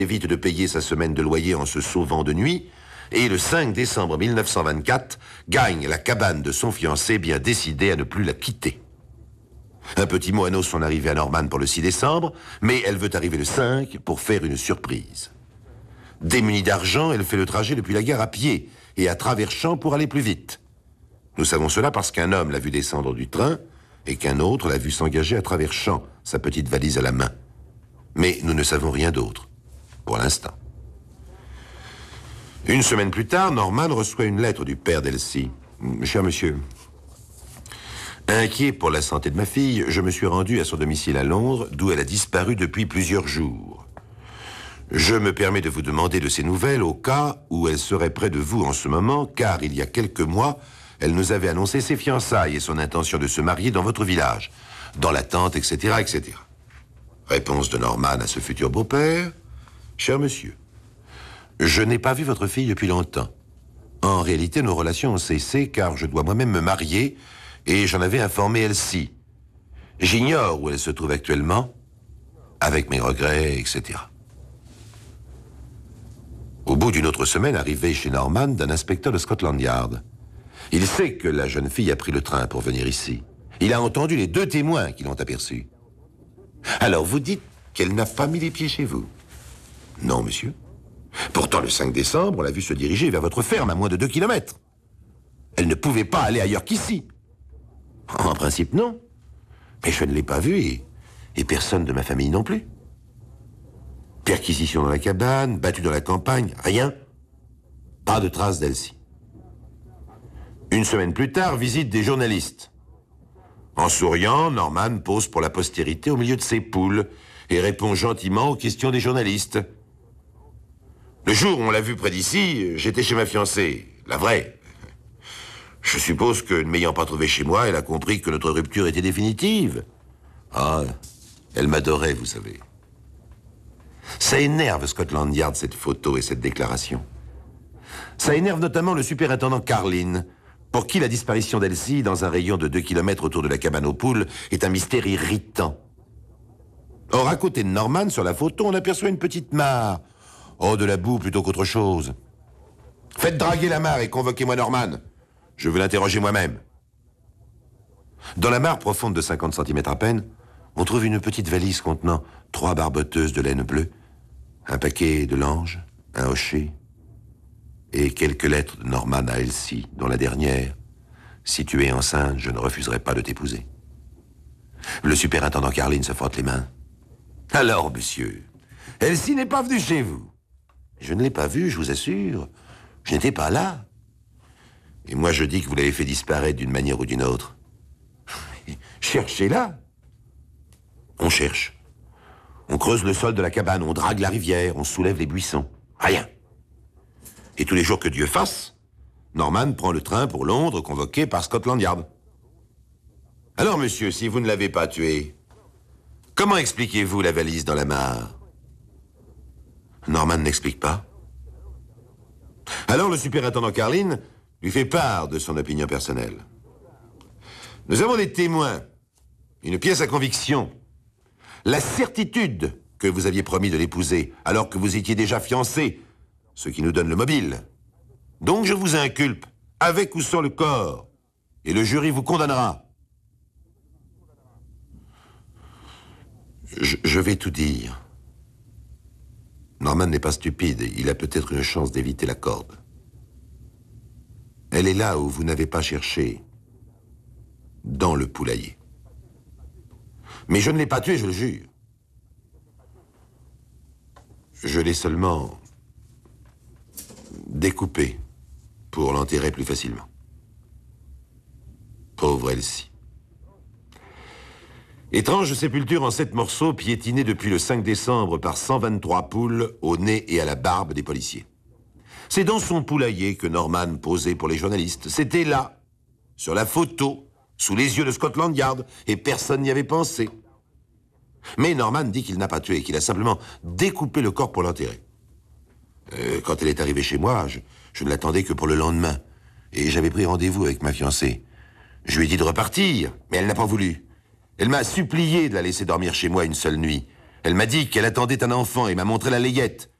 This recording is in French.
évite de payer sa semaine de loyer en se sauvant de nuit, et le 5 décembre 1924, gagne la cabane de son fiancé, bien décidé à ne plus la quitter. Un petit mot annonce son arrivée à Norman pour le 6 décembre, mais elle veut arriver le 5 pour faire une surprise. Démunie d'argent, elle fait le trajet depuis la gare à pied et à travers champs pour aller plus vite. Nous savons cela parce qu'un homme l'a vu descendre du train et qu'un autre l'a vu s'engager à travers champs, sa petite valise à la main. Mais nous ne savons rien d'autre, pour l'instant. Une semaine plus tard, Norman reçoit une lettre du père d'Elsie. « Cher monsieur, inquiet pour la santé de ma fille, je me suis rendu à son domicile à Londres, d'où elle a disparu depuis plusieurs jours. Je me permets de vous demander de ses nouvelles au cas où elle serait près de vous en ce moment, car il y a quelques mois, elle nous avait annoncé ses fiançailles et son intention de se marier dans votre village, dans l'attente, etc., etc. » Réponse de Norman à ce futur beau-père. « Cher monsieur, je n'ai pas vu votre fille depuis longtemps. En réalité, nos relations ont cessé car je dois moi-même me marier et j'en avais informé Elsie. J'ignore où elle se trouve actuellement, avec mes regrets, etc. » Au bout d'une autre semaine, arrivé chez Norman d'un inspecteur de Scotland Yard. Il sait que la jeune fille a pris le train pour venir ici. Il a entendu les 2 témoins qui l'ont aperçue. Alors vous dites qu'elle n'a pas mis les pieds chez vous? Non, monsieur. Pourtant, le 5 décembre, on l'a vue se diriger vers votre ferme à moins de 2 kilomètres. Elle ne pouvait pas aller ailleurs qu'ici. En principe, non. Mais je ne l'ai pas vue et personne de ma famille non plus. Perquisition dans la cabane, battue dans la campagne, rien. Pas de traces d'Elsie. Une semaine plus tard, visite des journalistes. En souriant, Norman pose pour la postérité au milieu de ses poules et répond gentiment aux questions des journalistes. Le jour où on l'a vue près d'ici, j'étais chez ma fiancée, la vraie. Je suppose que, ne m'ayant pas trouvé chez moi, elle a compris que notre rupture était définitive. Ah, elle m'adorait, vous savez. Ça énerve Scotland Yard, cette photo et cette déclaration. Ça énerve notamment le superintendant Carlin, pour qui la disparition d'Elsie dans un rayon de 2 kilomètres autour de la cabane aux poules est un mystère irritant. Or, à côté de Norman, sur la photo, on aperçoit une petite mare. Oh, de la boue plutôt qu'autre chose. Faites draguer la mare et convoquez-moi Norman. Je veux l'interroger moi-même. Dans la mare profonde de 50 cm à peine, on trouve une petite valise contenant 3 barboteuses de laine bleue, un paquet de langes, un hochet, et quelques lettres de Norman à Elsie, dont la dernière, « Si tu es enceinte, je ne refuserai pas de t'épouser. » Le superintendant Carlin se frotte les mains. « Alors, monsieur, Elsie n'est pas venue chez vous. » « Je ne l'ai pas vue, je vous assure. Je n'étais pas là. Et moi, je dis que vous l'avez fait disparaître d'une manière ou d'une autre. Cherchez-la. » On cherche. On creuse le sol de la cabane, on drague la rivière, on soulève les buissons. Rien. Et tous les jours que Dieu fasse, Norman prend le train pour Londres, convoqué par Scotland Yard. Alors, monsieur, si vous ne l'avez pas tué, comment expliquez-vous la valise dans la mare? Norman n'explique pas. Alors le superintendant Carlin lui fait part de son opinion personnelle. Nous avons des témoins, une pièce à conviction, la certitude que vous aviez promis de l'épouser alors que vous étiez déjà fiancés, ce qui nous donne le mobile. Donc je vous inculpe, avec ou sans le corps, et le jury vous condamnera. Je vais tout dire. Norman n'est pas stupide, il a peut-être une chance d'éviter la corde. Elle est là où vous n'avez pas cherché, dans le poulailler. Mais je ne l'ai pas tué, je le jure. Je l'ai seulement découpé pour l'enterrer plus facilement. Pauvre Elsie. Étrange sépulture en 7 morceaux piétinés depuis le 5 décembre par 123 poules au nez et à la barbe des policiers. C'est dans son poulailler que Norman posait pour les journalistes. C'était là, sur la photo, sous les yeux de Scotland Yard, et personne n'y avait pensé. Mais Norman dit qu'il n'a pas tué, qu'il a simplement découpé le corps pour l'enterrer. Quand elle est arrivée chez moi, je ne l'attendais que pour le lendemain, et j'avais pris rendez-vous avec ma fiancée. Je lui ai dit de repartir, mais elle n'a pas voulu. Elle m'a supplié de la laisser dormir chez moi une seule nuit, Elle m'a dit qu'elle attendait un enfant et m'a montré la layette.